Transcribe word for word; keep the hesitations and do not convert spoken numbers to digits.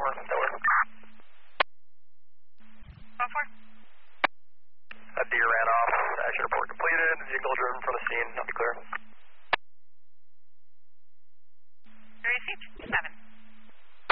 four, Delaware. one four. A deer ran off. Action report completed. Vehicle driven from the scene. I'll be clear.